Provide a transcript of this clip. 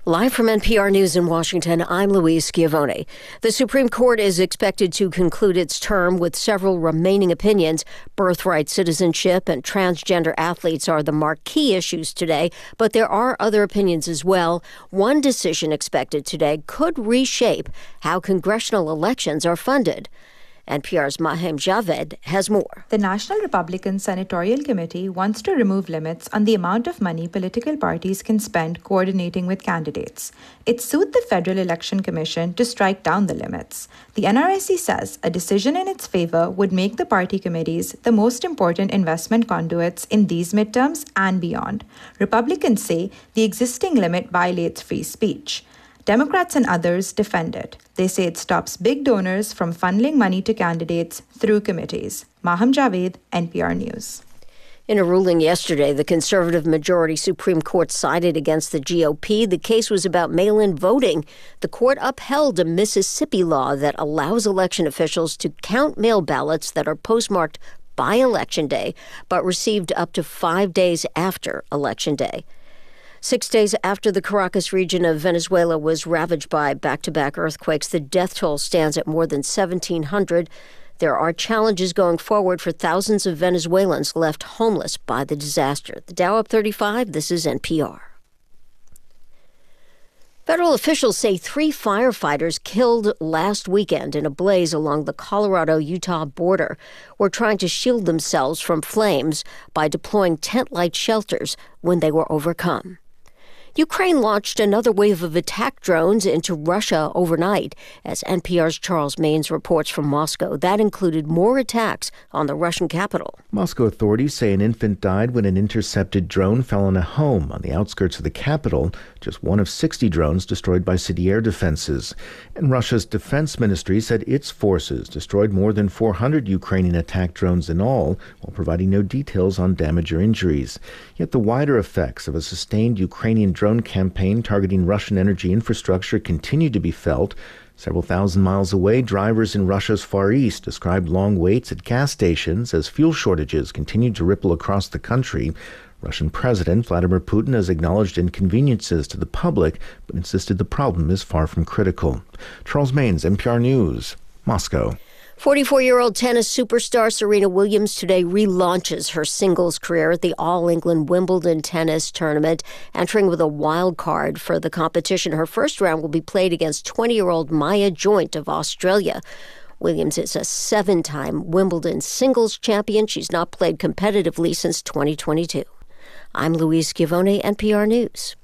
Live from NPR News in Washington, I'm Louise Schiavone. The Supreme Court is expected to conclude its term with several remaining opinions. Birthright citizenship and transgender athletes are the marquee issues today, but there are other opinions as well. One decision expected today could reshape how congressional elections are funded. NPR's Mahim Javed has more. The National Republican Senatorial Committee wants to remove limits on the amount of money political parties can spend coordinating with candidates. It sued the Federal Election Commission to strike down the limits. The NRSC says a decision in its favor would make the party committees the most important investment conduits in these midterms and beyond. Republicans say the existing limit violates free speech. Democrats and others defend it. They say it stops big donors from funneling money to candidates through committees. Maham Javed, NPR News. In a ruling yesterday, the conservative majority Supreme Court sided against the GOP. The case was about mail-in voting. The court upheld a Mississippi law that allows election officials to count mail ballots that are postmarked by Election Day, but received up to 5 days after Election Day. 6 days after the Caracas region of Venezuela was ravaged by back-to-back earthquakes, the death toll stands at more than 1,700. There are challenges going forward for thousands of Venezuelans left homeless by the disaster. The Dow up 35. This is NPR. Federal officials say 3 firefighters killed last weekend in a blaze along the Colorado-Utah border were trying to shield themselves from flames by deploying tent-like shelters when they were overcome. Ukraine launched another wave of attack drones into Russia overnight, as NPR's Charles Maynes reports from Moscow. That included more attacks on the Russian capital. Moscow authorities say an infant died when an intercepted drone fell on a home on the outskirts of the capital, just one of 60 drones destroyed by city air defenses. And Russia's defense ministry said its forces destroyed more than 400 Ukrainian attack drones in all, while providing no details on damage or injuries. Yet the wider effects of a sustained Ukrainian drone campaign targeting Russian energy infrastructure continue to be felt. Several thousand miles away, drivers in Russia's Far East described long waits at gas stations as fuel shortages continued to ripple across the country. Russian President Vladimir Putin has acknowledged inconveniences to the public, but insisted the problem is far from critical. Charles Maynes, NPR News, Moscow. 44-year-old tennis superstar Serena Williams today relaunches her singles career at the All-England Wimbledon tennis tournament, entering with a wild card for the competition. Her first round will be played against 20-year-old Maya Joint of Australia. Williams is a 7-time Wimbledon singles champion. She's not played competitively since 2022. I'm Louise Schiavone, NPR News.